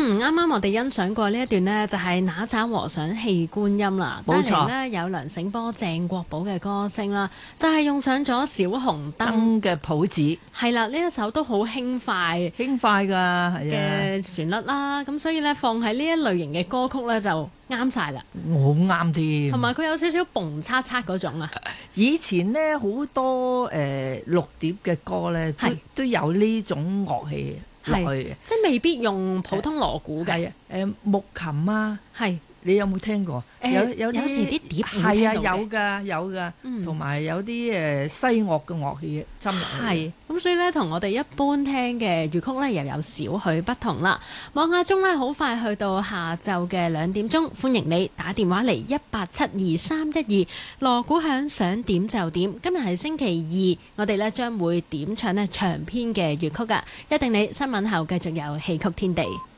啱啱我哋欣賞過呢一段呢，就係那吒和尚戲觀音啦， 冇錯帶嚟呢有梁醒波、鄭國寶嘅歌聲啦，就係用上咗小紅燈燈嘅譜子， 係啦，呢一首都好輕快輕快㗎，係啊， 嘅旋律啦，咁所以呢，放喺呢一類型嘅歌曲呢，就啱晒啦， 我好啱添。 同埋佢有少少嘣嚓嚓嗰種啊， 以前呢，好多綠碟嘅歌呢，都有呢種樂器落去嘅， 即係未必用普通鑼鼓嘅， 木琴啊， 係你有冇聽過？有時啲碟係啊，有㗎，同埋有啲西樂嘅樂器針入去。 係咁，所以咧同我哋一般聽嘅粵曲咧又有少許不同啦。望下鐘咧，好快去到下晝嘅2點鐘，歡迎你打電話嚟1872312，鑼鼓響，想點就點。今日係星期二，我哋咧將會點唱咧長篇嘅粵曲㗎，一定你新聞後繼續有戲曲天地。